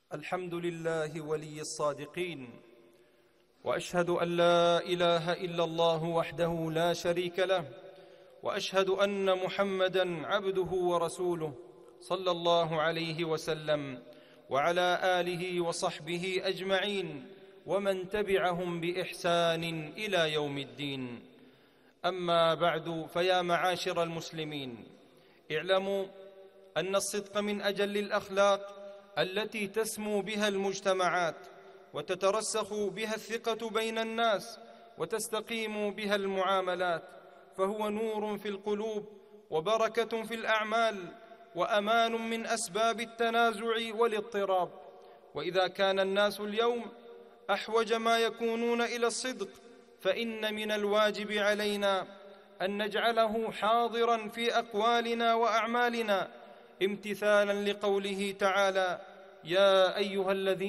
الحمد لله ولي الصادقين، وأشهد أن لا إله إلا الله وحده لا شريك له، وأشهد أن محمدًا عبده ورسوله صلى الله عليه وسلم وعلى آله وصحبه أجمعين ومن تبعهم بإحسان إلى يوم الدين. أما بعد، فيا معاشر المسلمين، اعلموا أن الصدق من أجل الأخلاق التي تسمو بها المجتمعات وتترسخ بها الثقة بين الناس وتستقيم بها المعاملات، فهو نور في القلوب وبركة في الأعمال وأمان من أسباب التنازع والاضطراب. وإذا كان الناس اليوم أحوج ما يكونون إلى الصدق، فإن من الواجب علينا أن نجعله حاضراً في أقوالنا وأعمالنا، امتثالاً لقوله تعالى: يا أيها الذين